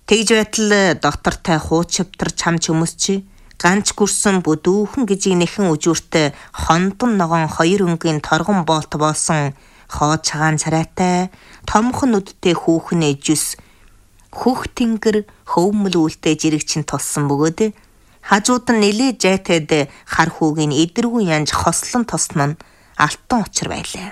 Тэгж байтал доктортай хуучвтар чамч хүмүүсчи ганч гүрсэн бүдүүхэн гижиг нэхэн үжүүртэй хондон ногоон 2 өнгийн торгон боолт болсон хоо цагаан царайтай томхон нүдтэй хүүхэн ээжүс хөх тэнгэр хөвмөл үлтэй жирэгчин тулсан бөгөөд хажууд нь нэлээ жайтайд хар хүүгийн эдэргүй янж хослон тосно нь алтан учир байлаа.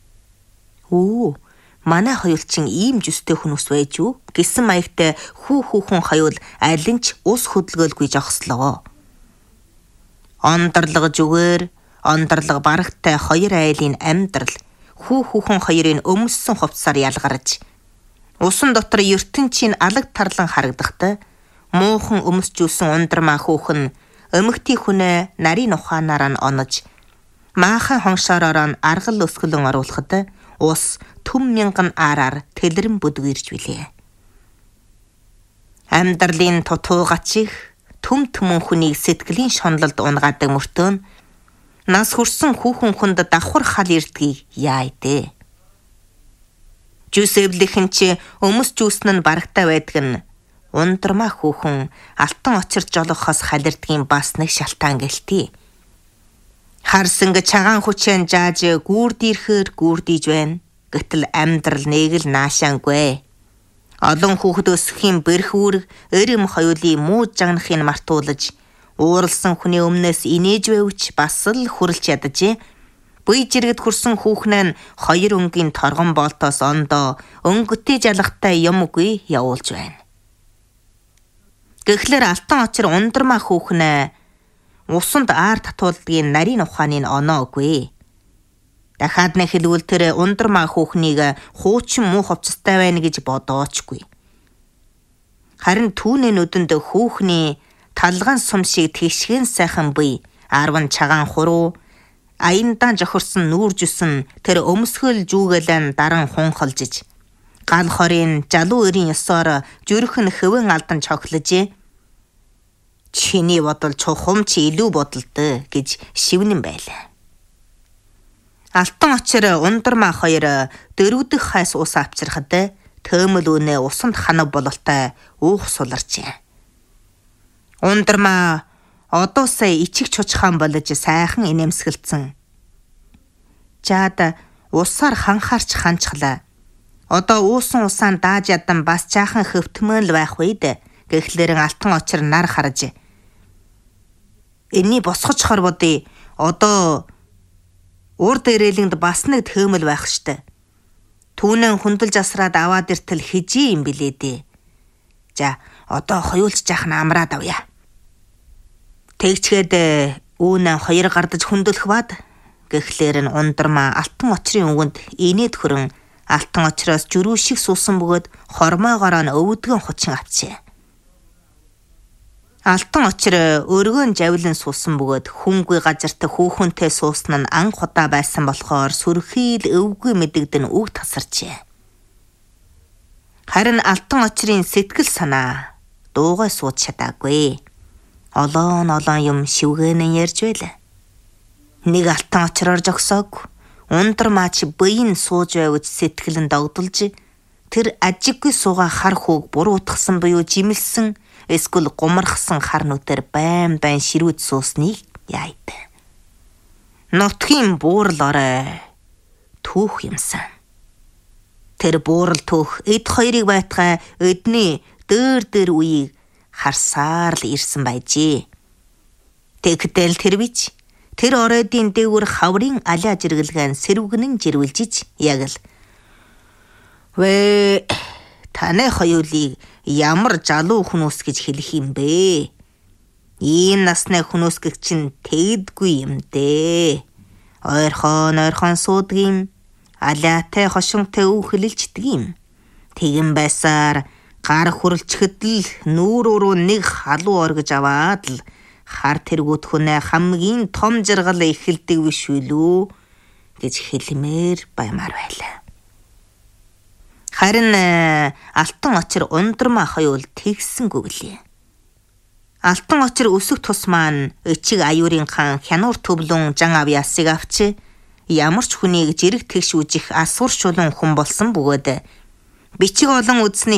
Манай хоёулчин ийм жүстэй хүмүүс байж юу гэсэн маягтай хүүхэн хоёул алинч ус хөдөлгөөлгүй жогслоо. Ондорлого зүгээр, ондорлого барагтай 2 айлын амьдрал хүүхэн хоёрын өмссөн хувцсаар ялгарч усан дотор ертөнцийн алаг тарлан харагдахтай муухан өмсжүүлсэн ундрмаа хүүхэн өмгтий хүнээ нарийн ухаанаар нь онож maaхан хоншоороор нь аргал өсгөлөн оруулахад ус түм мянган араар тэлэрэн бүдгэрж билээ. Амьдралын тутуугачих түм түмэн хүнийг сэтгэлийн шоналлд унгаадаг мөртөө нас хүрсэн хүүхэн хүнд давхар хал ирдгийг яайдэ. Жүүс эвлэхэн чи өмс жүүсэн нь барагтай байдаг нь ундрмаа хүүхэн алтан очирч жолохоос халирдгийн бас нэг шалтгаан гэлтий. Харсан гэ чагаан хүчэн жааж гүүрдийрхэр гүүрдийж байна. Гэтэл амьдрал нэг л наашаангүй. Олон хүүхэд өсөхийн бэрхүүр эрэм хоёулын муу жагнахыг мартуулж ууралсан хүний өмнөөс инээж байвч бас л хүрлж ядаж буй жиргэд хүрсэн хүүхнээ нь 2 өнгийн торгон болтоос ондоо өнгөтэй жалахтай юм үгүй явуулж байна. Гэхлээр алтан очир ундрмаа хүүхнээ усанд аар татуулдгийн нарийн ухааны оноогүй. Дахиад нэг хэлбэл тэр ундрмаа хүүхнийг хуучин муу хувцастай байна гэж бодоочгүй. Харин түүний нүдэнд хүүхний талган сум шиг тэгшгэн сайхан бие 10 чагаан хуруу аяндаан жохорсон нүүр жүсэн тэр өмсгөл жүүгэлэн даран хунхалжиж гал хорийн жалуу өрийн ёсоор зүрхэн хэвэн алдан цохлож чиний бодол чухам чи илүү бодолтой гэж шивнэн байлаа. Алтан очир ундрмаа хоёр дөрөвдөх хайс ус авчирхад төөмөл үнэ усанд ханав бололтой уух суларчээ. Ундрмаа одоосаа ичиг чучхан болж сайхан инээмсгэлцэн. Жаад усаар ханхаарч ханчглаа. Одоо уусан усаан дааж ядан бас жаахан хөвтмөн л байх үед гэхлээр алтан очир нар харж энэний босгож хорводыг одоо урд ирээлэнд бас нэг төөмөл байх штэ. Түүнэн хүндэлж асраад аваад иртэл хижээ юм билээ дээ. За одоо хоёулж жаахан амраад авъя. Тэгчгээд үүнэн 2 гардаж хүндэлэх бад гэхлээр нь ундрмаа алтан очрын өвөнд инээд хөрөн алтан очроос жирүү шиг суусан бөгөөд хормоогоор нь өвдгөн хучин авчээ. Алтан очир өргөн жавлан суусан бөгөөд хүнгүй газарт хүүхэнтэй суусан нь анх удаа байсан болохоор сүрхийл өвгүй мэдэгдэн үг тасарчээ. Харин алтан очрын сэтгэл санаа дуугай сууд чадаагүй. Олоон юм шивгэнэн ярьж байлаа. Нэг алтан очроор жогсоог ундрмаа чи буйн сууж байвч сэтгэлэн догдолж тэр ажиггүй сууга хар хүүг буруутгсан буюу жимэлсэн эсвэл гумархсан хар нүдээр байн ширүүж суусныг яайдаа. Нутгийн буурал орой түүх юмсан. Тэр буурал түүх эд хоёрыг байтгай эдний дээр үеийг харсаар л ирсэн байжээ. Тэгтэл тэр бич тэр оройдын дээгүр хаврын алиа жиргэлгэн сэрвгэнэн жирвэлжиж яг л вэ таны хоёулыг ямар жалуу хүмүүс гэж хэлэх юм бэ? Ийм насны хүмүүс гэх чинь тэгдгүй юм дээ. Ойрхон суудгийм, алиатай хошинтой өв хэлэлчдгийм. Тэгэн байсаар гар хүрэлчхэд л нүүрөөрөө нэг халуу оргиж аваад л хар тэргүүт хүнээ хамгийн том жаргал эхэлдэг биш үлүү гэж хэлмээр баймаар байлаа. Харин алтан очир ундрмаа хоёул тэгсэнгүй гэлээ. Алтан очир өсөх тус маань ичиг аюурын хаан хянуур төвлөн жан авьяасыг авчи ямар ч хүнийг жирэг тэгш үжих асуур шулуун хүн болсон бөгөөд бичиг олон үдсний